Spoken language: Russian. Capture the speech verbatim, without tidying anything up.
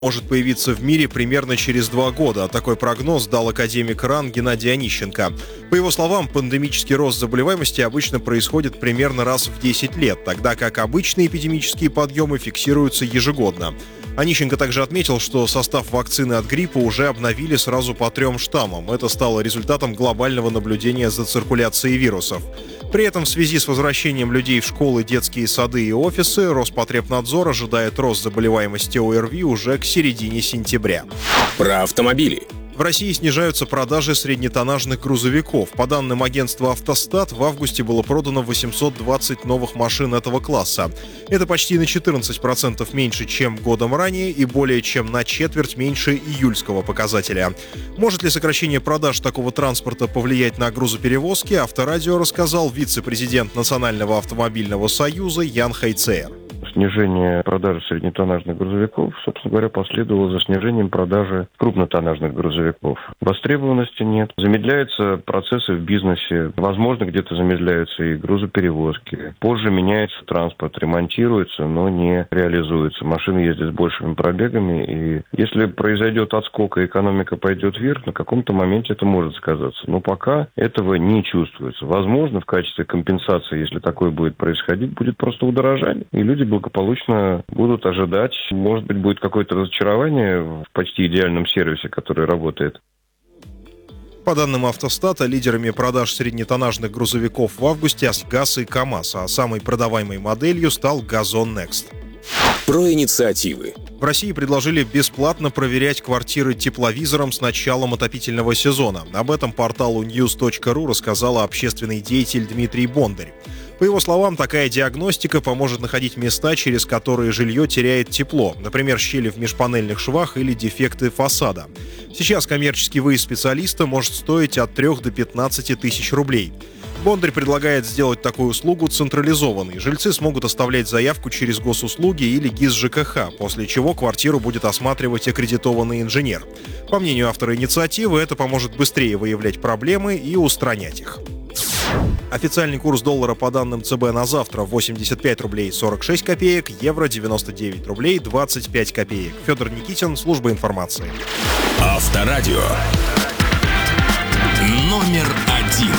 может появиться в мире примерно через два года. Такой прогноз дал академик РАН Геннадий Онищенко. По его словам, пандемический рост заболеваемости обычно происходит примерно раз в десять лет, тогда как обычные эпидемические подъемы фиксируются ежегодно. Онищенко также отметил, что состав вакцины от гриппа уже обновили сразу по трем штаммам. Это стало результатом глобального наблюдения за циркуляцией вирусов. При этом в связи с возвращением людей в школы, детские сады и офисы Роспотребнадзор ожидает рост заболеваемости ОРВИ уже к середине сентября. Про автомобили. В России снижаются продажи среднетоннажных грузовиков. По данным агентства «Автостат», в августе было продано восемьсот двадцать новых машин этого класса. Это почти на четырнадцать процентов меньше, чем годом ранее, и более чем на четверть меньше июльского показателя. Может ли сокращение продаж такого транспорта повлиять на грузоперевозки, Авторадио рассказал вице-президент Национального автомобильного союза Ян Хайцеер. Снижение продажи среднетоннажных грузовиков, собственно говоря, последовало за снижением продажи крупнотоннажных грузовиков. Востребованности нет. Замедляются процессы в бизнесе. Возможно, где-то замедляются и грузоперевозки. Позже меняется транспорт, ремонтируется, но не реализуется. Машины ездят с большими пробегами. И если произойдет отскок и экономика пойдет вверх, на каком-то моменте это может сказаться. Но пока этого не чувствуется. Возможно, в качестве компенсации, если такое будет происходить, будет просто удорожание. И люди благополучно будут ожидать. Может быть, будет какое-то разочарование в почти идеальном сервисе, который работает. По данным Автостата, лидерами продаж среднетоннажных грузовиков в августе ГАЗ и КАМАЗ, а самой продаваемой моделью стал Газон Next. Про инициативы. В России предложили бесплатно проверять квартиры тепловизором с началом отопительного сезона. Об этом порталу ньюс точка ру рассказал общественный деятель Дмитрий Бондарь. По его словам, такая диагностика поможет находить места, через которые жилье теряет тепло, например, щели в межпанельных швах или дефекты фасада. Сейчас коммерческий выезд специалиста может стоить от трёх до пятнадцати тысяч рублей. Бондарь предлагает сделать такую услугу централизованной. Жильцы смогут оставлять заявку через госуслуги или ГИС ЖКХ, после чего квартиру будет осматривать аккредитованный инженер. По мнению автора инициативы, это поможет быстрее выявлять проблемы и устранять их. Официальный курс доллара по данным ЦБ на завтра восемьдесят пять рублей сорок шесть копеек, евро девяносто девять рублей двадцать пять копеек. Федор Никитин, служба информации. Авторадио. Номер